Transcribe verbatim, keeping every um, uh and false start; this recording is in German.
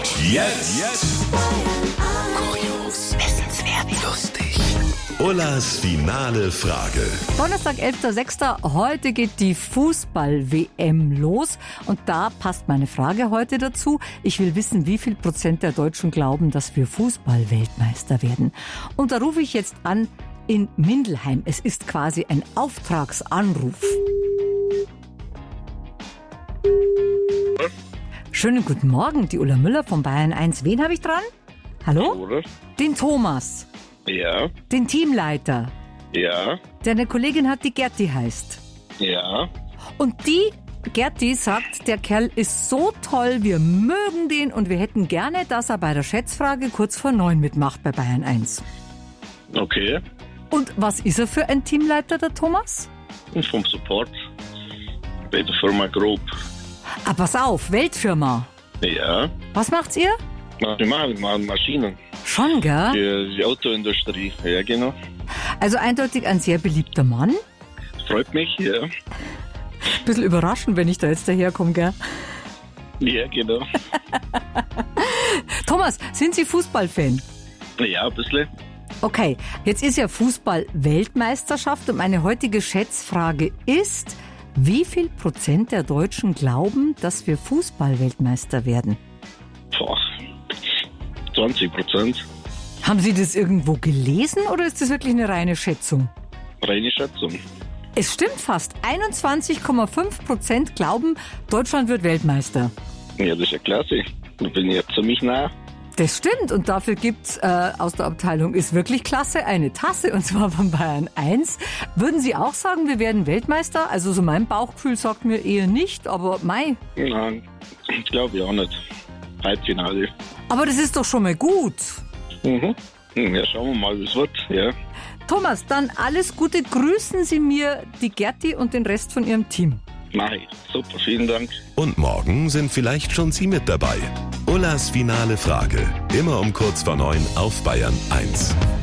jetzt, jetzt. Kurios, wissenswert, lustig. Ullas finale Frage. Donnerstag, elfter sechster Heute geht die Fußball-W M los. Und da passt meine Frage heute dazu. Ich will wissen, wie viel Prozent der Deutschen glauben, dass wir Fußball-Weltmeister werden. Und da rufe ich jetzt an in Mindelheim. Es ist quasi ein Auftragsanruf. Schönen guten Morgen, die Ulla Müller von Bayern eins. Wen habe ich dran? Hallo? Oder? Den Thomas. Ja, Den Teamleiter. ja, Der eine Kollegin hat, die Gerti heißt. ja. Und die Gerti sagt, der Kerl ist so toll, wir mögen den und wir hätten gerne, dass er bei der Schätzfrage kurz vor neun mitmacht bei Bayern eins. Okay. Und was ist er für ein Teamleiter, der Thomas? Und vom Support bei der Firma Grob. Ah, pass auf, Weltfirma. Ja. Was macht's ihr? Wir machen, wir machen Maschinen. Schon, gell? Die, die Autoindustrie. Ja, genau. Also eindeutig ein sehr beliebter Mann. Freut mich, ja. Bisschen überraschend, wenn ich da jetzt daherkomme, gell? Ja, genau. Thomas, sind Sie Fußballfan? Ja, ein bisschen. Okay, jetzt ist ja Fußball-Weltmeisterschaft und meine heutige Schätzfrage ist, wie viel Prozent der Deutschen glauben, dass wir Fußball-Weltmeister werden? Boah. zwanzig Prozent. Haben Sie das irgendwo gelesen oder ist das wirklich eine reine Schätzung? Reine Schätzung. Es stimmt fast. einundzwanzig Komma fünf Prozent glauben, Deutschland wird Weltmeister. Ja, das ist ja klasse. Da bin ich ja ziemlich nah. Das stimmt und dafür gibt's äh, aus der Abteilung Ist wirklich klasse eine Tasse und zwar von Bayern eins. Würden Sie auch sagen, wir werden Weltmeister? Also so mein Bauchgefühl sagt mir eher nicht, aber mei. Nein, ich glaube ich auch nicht. Halbfinale. Aber das ist doch schon mal gut. Mhm. Ja, schauen wir mal, wie es wird. Ja. Thomas, dann alles Gute. Grüßen Sie mir die Gerti und den Rest von Ihrem Team. Mach ich. Super, vielen Dank. Und morgen sind vielleicht schon Sie mit dabei. Ullas finale Frage. Immer um kurz vor neun auf Bayern eins.